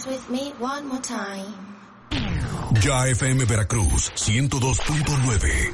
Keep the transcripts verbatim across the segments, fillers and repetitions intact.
with me one more time. Ya F M Veracruz, ciento dos punto nueve.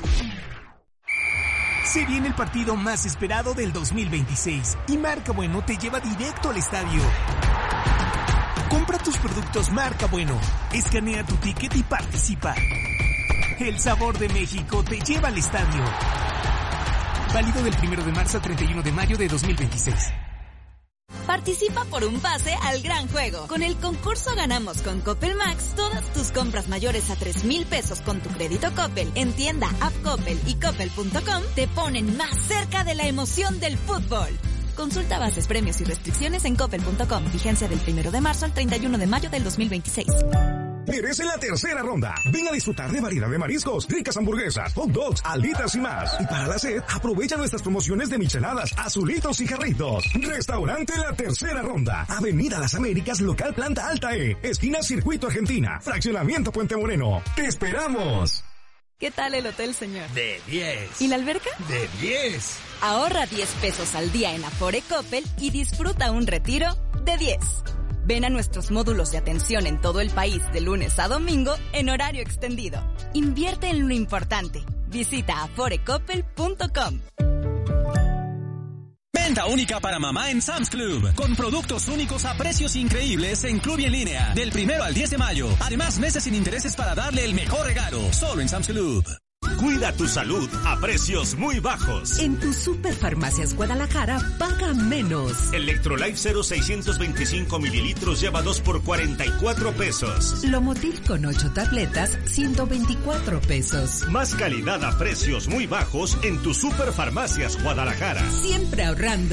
Se viene el partido más esperado del dos mil veintiséis y Marca Bueno te lleva directo al estadio. Compra tus productos Marca Bueno, escanea tu ticket y participa. El sabor de México te lleva al estadio. Válido del primero de marzo al treinta y uno de mayo de dos mil veintiséis. Participa por un pase al gran juego. Con el concurso Ganamos con Coppel Max, todas tus compras mayores a tres mil pesos con tu crédito Coppel en tienda, app Coppel y coppel punto com te ponen más cerca de la emoción del fútbol. Consulta bases, premios y restricciones en coppel punto com. Vigencia del primero de marzo al treinta y uno de mayo del dos mil veintiséis. Merece la tercera ronda. Ven a disfrutar de variedad de mariscos, ricas hamburguesas, hot dogs, alitas y más. Y para la sed, aprovecha nuestras promociones de micheladas, azulitos y jarritos. Restaurante La Tercera Ronda. Avenida Las Américas, local Planta Alta E. Esquina Circuito Argentina. Fraccionamiento Puente Moreno. ¡Te esperamos! ¿Qué tal el hotel, señor? De diez. ¿Y la alberca? De diez. Ahorra diez pesos al día en Afore Coppel y disfruta un retiro de diez. Ven a nuestros módulos de atención en todo el país de lunes a domingo en horario extendido. Invierte en lo importante. Visita afore coppel punto com. Venta única para mamá en Sam's Club, con productos únicos a precios increíbles en Club y en línea, del primero al diez de mayo. Además, meses sin intereses para darle el mejor regalo, solo en Sam's Club. Cuida tu salud a precios muy bajos. En tu Superfarmacias Guadalajara, paga menos. Electrolife cero seiscientos veinticinco mililitros lleva dos por cuarenta y cuatro pesos. Lomotil con ocho tabletas, ciento veinticuatro pesos. Más calidad a precios muy bajos en tu Superfarmacias Guadalajara. Siempre ahorrando.